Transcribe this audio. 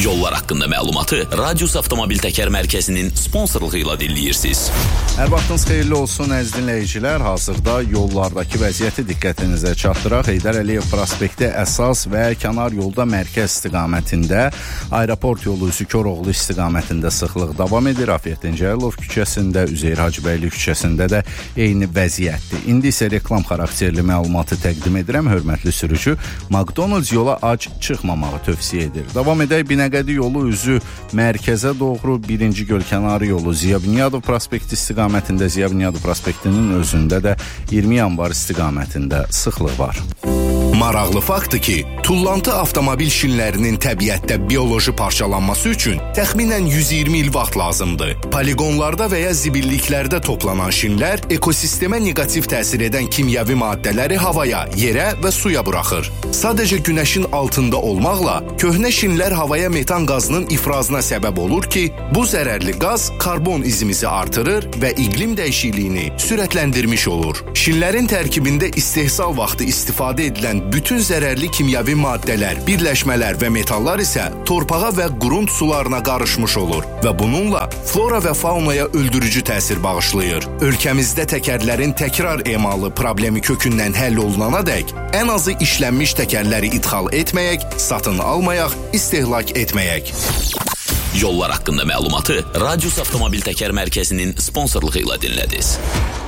Yollar haqqında məlumatı Radius Avtomobil Təkər Mərkəzinin sponsorluğu ilə dinləyirsiniz. Hər vaxtınız xeyirli olsun əziz dinləyicilər. Hazırda yollardakı vəziyyəti diqqətinizə çatdıraq. Heydər Əliyev prospekti əsas və kənar yolda mərkəz istiqamətində, aeroport yolu üzü Koroğlu istiqamətində sıxlıq davam edir. Afiyettin Cəlilov küçəsində, Üzeyir Hacıbəyli küçəsində də eyni vəziyyətdir. İndi isə reklam xarakterli məlumatı təqdim edirəm. Hörmətli sürücü, McDonald's yola ac çıxmamağı tövsiyə edir. Davam edək. Binəqədi yolu üzü mərkəzə doğru 1-ci Gölkənarı yolu Ziya Bünyadov prospekti istiqamətində, Ziya Bünyadov prospektinin özündə də 20 yanvar istiqamətində sıxlıq var. Maraqlı faktdır ki, tullantı avtomobil şinlərinin təbiətdə bioloji parçalanması üçün təxminən 120 il vaxt lazımdır. Poligonlarda və ya zibilliklərdə toplanan şinlər ekosistemə neqativ təsir edən kimyəvi maddələri havaya, yerə və suya buraxır. Sadəcə günəşin altında olmaqla köhnə şinlər havaya metan qazının ifrazına səbəb olur ki, bu zərərli qaz karbon izimizi artırır və iqlim dəyişikliyini sürətləndirmiş olur. Şinlərin tərkibində istehsal vaxtı istifadə edilən bütün zərərli kimyəvi maddələr, birləşmələr və metallar isə torpağa və qrunt sularına qarışmış olur və bununla flora və faunaya öldürücü təsir bağışlayır. Ölkəmizdə təkərlərin təkrar emalı problemi kökündən həll olunanadək ən azı işlənmiş təkərləri idxal etməyək, satın almayaq, istehlak etməyək. Yollar haqqında məlumatı Radius Avtomobil Təkər Mərkəzinin sponsorluğu ilə dinlədiniz.